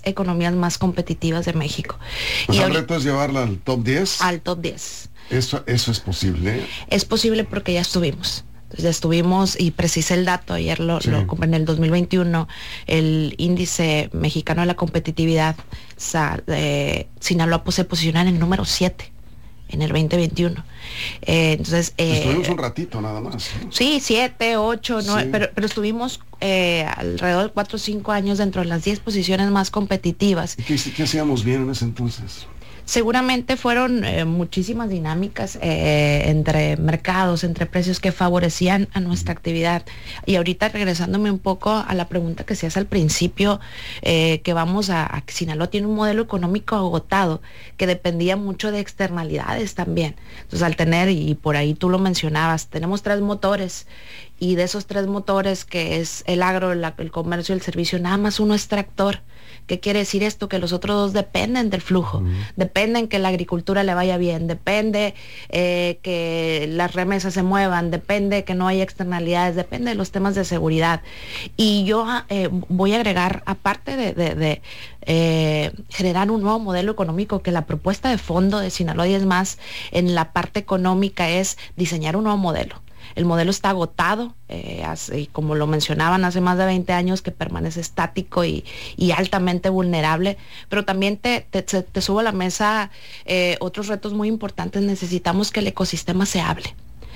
economías más competitivas de México. Pues el reto es llevarla al top 10. Al top 10. Eso es posible. Es posible porque ya estuvimos. Entonces ya estuvimos, y precisé el dato, ayer en el 2021, el índice mexicano de la competitividad, Sinaloa se posiciona en el número 7 en el 2021. Entonces... estuvimos un ratito nada más, ¿no? Sí, 7, 8, 9, sí. pero estuvimos alrededor de 4 o 5 años dentro de las 10 posiciones más competitivas. ¿Y qué hacíamos bien en ese entonces? Seguramente fueron muchísimas dinámicas entre mercados, entre precios que favorecían a nuestra actividad. Y ahorita regresándome un poco a la pregunta que hacías al principio, que vamos a que Sinaloa tiene un modelo económico agotado, que dependía mucho de externalidades también. Entonces al tener, y por ahí tú lo mencionabas, tenemos 3 motores, y de esos 3 motores, que es el agro, el comercio y el servicio, nada más uno es tractor. ¿Qué quiere decir esto? Que los otros 2 dependen del flujo, dependen que la agricultura le vaya bien, depende que las remesas se muevan, depende que no haya externalidades, depende de los temas de seguridad. Y yo voy a agregar, aparte de generar un nuevo modelo económico, que la propuesta de fondo de Sinaloa y es más en la parte económica es diseñar un nuevo modelo. El modelo está agotado, como lo mencionaban, hace más de 20 años que permanece estático y altamente vulnerable, pero también te subo a la mesa otros retos muy importantes. Necesitamos que el ecosistema se hable.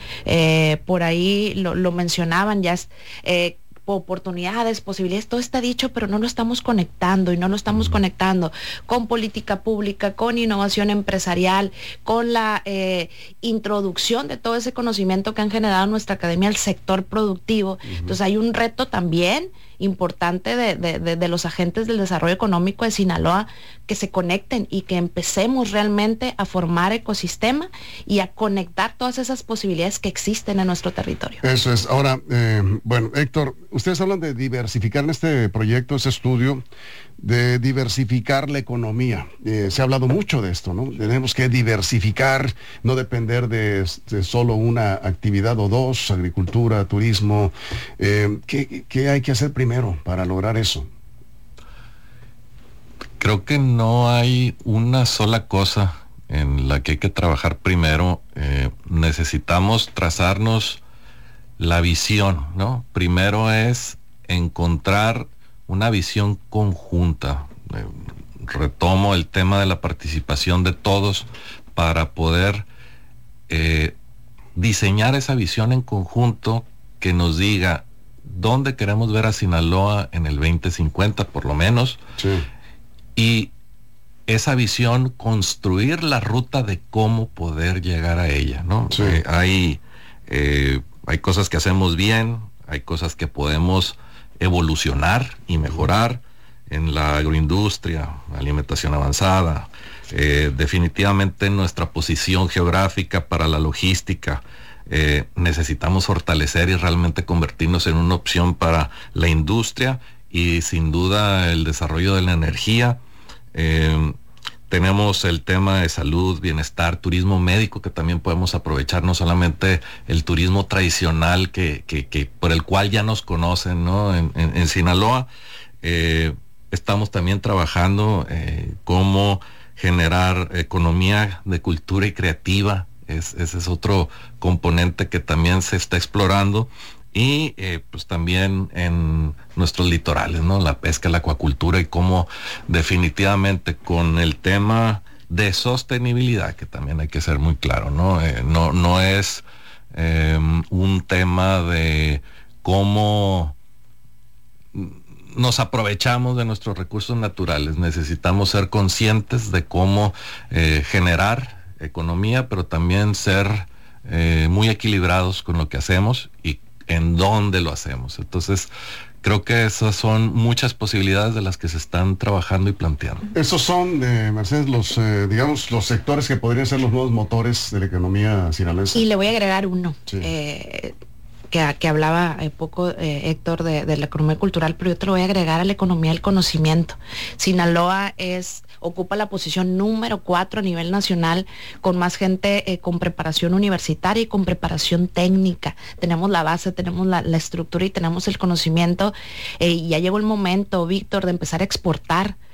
Por ahí lo mencionaban, ya oportunidades, posibilidades, todo está dicho, pero no lo estamos conectando, y no lo estamos conectando con política pública, con innovación empresarial, con la introducción de todo ese conocimiento que han generado nuestra academia al sector productivo. Entonces hay un reto también importante de los agentes del desarrollo económico de Sinaloa, que se conecten y que empecemos realmente a formar ecosistema y a conectar todas esas posibilidades que existen en nuestro territorio. Eso es. Ahora, bueno, Héctor, ustedes hablan de diversificar en este proyecto, ese estudio, de diversificar la economía. Se ha hablado mucho de esto, ¿no? Tenemos que diversificar, no depender de solo una actividad o dos, agricultura, turismo. ¿Qué hay que hacer primero para lograr eso? Creo que no hay una sola cosa en la que hay que trabajar primero. Necesitamos trazarnos la visión, ¿no? Primero es encontrar una visión conjunta. Retomo el tema de la participación de todos para poder diseñar esa visión en conjunto que nos diga dónde queremos ver a Sinaloa en el 2050, por lo menos. Sí. Y esa visión, construir la ruta de cómo poder llegar a ella, ¿no? Sí. Hay cosas que hacemos bien, hay cosas que podemos evolucionar y mejorar en la agroindustria, alimentación avanzada, definitivamente nuestra posición geográfica para la logística. Necesitamos fortalecer y realmente convertirnos en una opción para la industria y sin duda el desarrollo de la energía. Tenemos el tema de salud, bienestar, turismo médico, que también podemos aprovechar, no solamente el turismo tradicional que por el cual ya nos conocen, ¿no? En Sinaloa. Estamos también trabajando cómo generar economía de cultura y creativa. Ese es otro componente que también se está explorando. Y pues también en nuestros litorales, ¿no? La pesca, la acuacultura, y cómo definitivamente con el tema de sostenibilidad, que también hay que ser muy claro, ¿no? No es un tema de cómo nos aprovechamos de nuestros recursos naturales. Necesitamos ser conscientes de cómo generar economía, pero también ser muy equilibrados con lo que hacemos y en dónde lo hacemos. Entonces, creo que esas son muchas posibilidades de las que se están trabajando y planteando. Esos son, Mercedes, los digamos, los sectores que podrían ser los nuevos motores de la economía sinaloense. Y le voy a agregar uno, Sí. que hablaba poco Héctor de la economía cultural, pero yo te lo voy a agregar a la economía del conocimiento. Sinaloa ocupa la posición número 4 a nivel nacional, con más gente con preparación universitaria y con preparación técnica. Tenemos la base, tenemos la estructura y tenemos el conocimiento, y ya llegó el momento, Víctor, de empezar a exportar